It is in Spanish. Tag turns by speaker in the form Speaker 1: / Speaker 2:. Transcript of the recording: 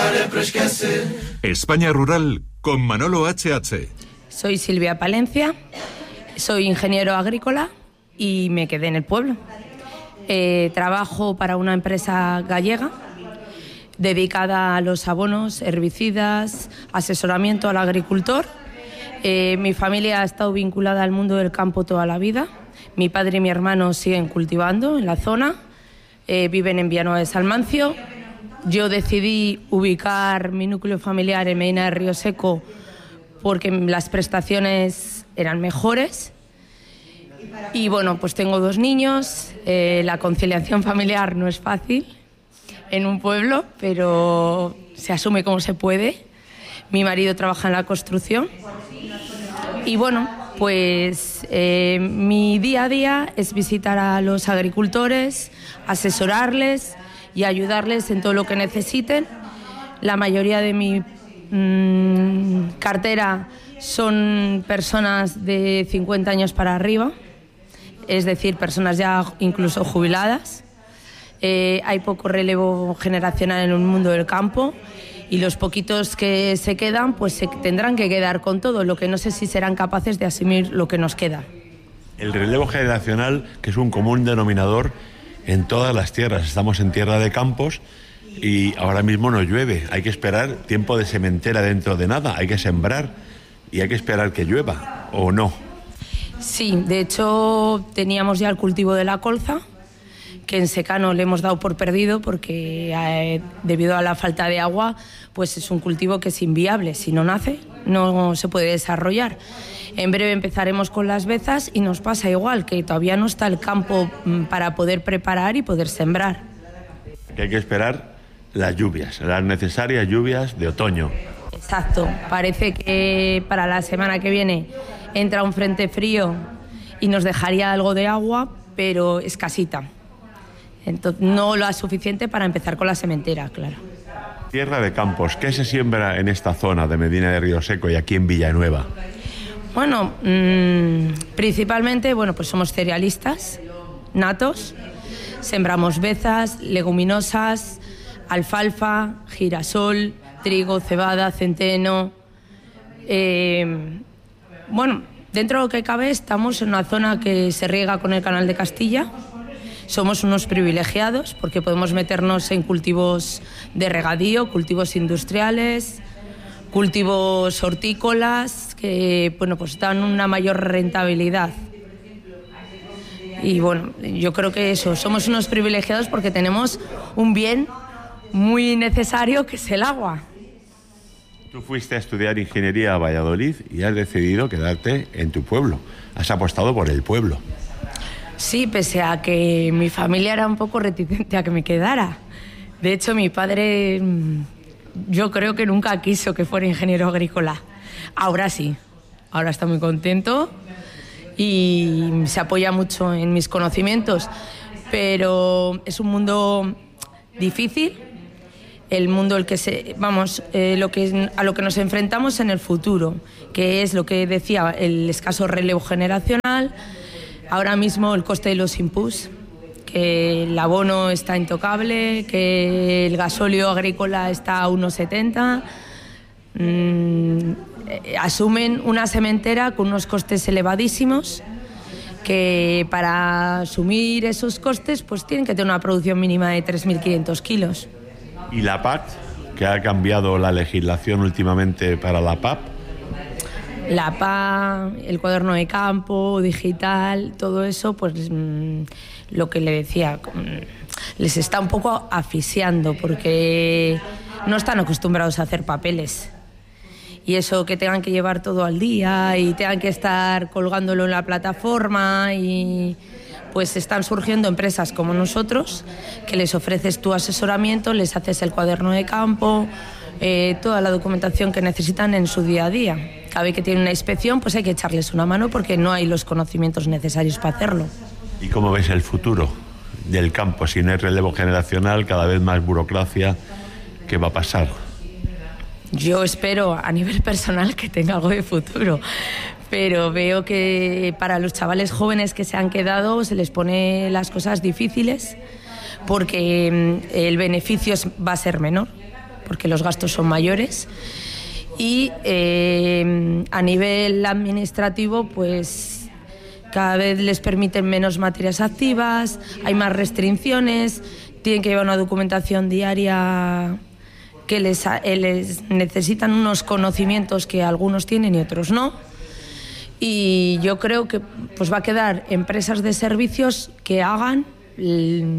Speaker 1: España Rural con Manolo HH.
Speaker 2: Soy Silvia Palencia, soy ingeniero agrícola y me quedé en el pueblo. Trabajo para una empresa gallega dedicada a los abonos, herbicidas, asesoramiento al agricultor. Mi familia ha estado vinculada al mundo del campo toda la vida. Mi padre y mi hermano siguen cultivando en la zona, viven en Villanueva de Salmancio. Yo decidí ubicar mi núcleo familiar en Medina de Río Seco porque las prestaciones eran mejores. Y bueno, pues tengo 2 niños, la conciliación familiar no es fácil en un pueblo, pero se asume como se puede. Mi marido trabaja en la construcción y bueno, pues mi día a día es visitar a los agricultores, asesorarles y ayudarles en todo lo que necesiten. La mayoría de mi cartera son personas de 50 años para arriba, es decir, personas ya incluso jubiladas. Hay poco relevo generacional en el mundo del campo y los poquitos que se quedan pues se tendrán que quedar con todo, lo que no sé si serán capaces de asumir lo que nos queda.
Speaker 3: El relevo generacional, que es un común denominador en todas las tierras. Estamos en tierra de campos y ahora mismo no llueve. Hay que esperar tiempo de sementera dentro de nada, hay que sembrar y hay que esperar que llueva, ¿o no?
Speaker 2: Sí, de hecho teníamos ya el cultivo de la colza, que en secano le hemos dado por perdido porque debido a la falta de agua pues es un cultivo que es inviable. Si no nace no se puede desarrollar. En breve empezaremos con las bezas y nos pasa igual, que todavía no está el campo para poder preparar y poder sembrar.
Speaker 3: Que hay que esperar las lluvias, las necesarias lluvias de otoño.
Speaker 2: Exacto, parece que para la semana que viene entra un frente frío y nos dejaría algo de agua, pero escasita. Entonces, no lo suficiente para empezar con la sementera, claro.
Speaker 3: Tierra de campos, ¿qué se siembra en esta zona de Medina de Río Seco y aquí en Villanueva?
Speaker 2: Bueno, principalmente, pues somos cerealistas natos, sembramos bezas, leguminosas, alfalfa, girasol, trigo, cebada, centeno. Dentro de lo que cabe estamos en una zona que se riega con el Canal de Castilla. Somos unos privilegiados porque podemos meternos en cultivos de regadío, cultivos industriales, cultivos hortícolas que pues dan una mayor rentabilidad. Y yo creo que eso, somos unos privilegiados porque tenemos un bien muy necesario que es el agua.
Speaker 3: Tú fuiste a estudiar ingeniería a Valladolid y has decidido quedarte en tu pueblo. Has apostado por el pueblo.
Speaker 2: Sí, pese a que mi familia era un poco reticente a que me quedara. De hecho, mi padre, yo creo que nunca quiso que fuera ingeniero agrícola. Ahora sí, ahora está muy contento y se apoya mucho en mis conocimientos. Pero es un mundo difícil, el mundo a lo que nos enfrentamos en el futuro, que es lo que decía, el escaso relevo generacional. Ahora mismo el coste de los inputs, que el abono está intocable, que el gasóleo agrícola está a 1,70. Asumen una sementera con unos costes elevadísimos, que para asumir esos costes pues tienen que tener una producción mínima de 3.500 kilos.
Speaker 3: ¿Y la PAC? ¿Que ha cambiado la legislación últimamente para la PAC?
Speaker 2: La PA, el cuaderno de campo, digital, todo eso, pues lo que le decía, les está un poco asfixiando porque no están acostumbrados a hacer papeles. Y eso que tengan que llevar todo al día y tengan que estar colgándolo en la plataforma y pues están surgiendo empresas como nosotros que les ofreces tu asesoramiento, les haces el cuaderno de campo, toda la documentación que necesitan en su día a día. Cada vez que tienen una inspección, pues hay que echarles una mano porque no hay los conocimientos necesarios para hacerlo.
Speaker 3: ¿Y cómo ves el futuro del campo? Si no hay relevo generacional, cada vez más burocracia, ¿qué va a pasar?
Speaker 2: Yo espero a nivel personal que tenga algo de futuro, pero veo que para los chavales jóvenes que se han quedado se les pone las cosas difíciles porque el beneficio va a ser menor. porque los gastos son mayores. Y a nivel administrativo, pues cada vez les permiten menos materias activas, hay más restricciones, tienen que llevar una documentación diaria que les necesitan unos conocimientos que algunos tienen y otros no. Y yo creo que pues va a quedar empresas de servicios que hagan